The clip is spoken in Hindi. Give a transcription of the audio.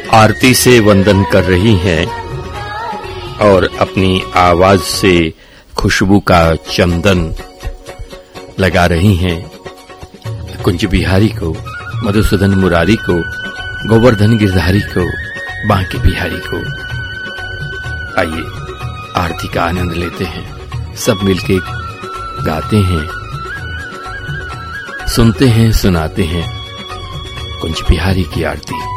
आरती से वंदन कर रही हैं और अपनी आवाज से खुशबू का चंदन लगा रही हैं कुंज बिहारी को, मधुसूदन मुरारी को, गोवर्धन गिरधारी को, बांके बिहारी को। आइए आरती का आनंद लेते हैं, सब मिलके गाते हैं, सुनते हैं, सुनाते हैं कुंज बिहारी की आरती।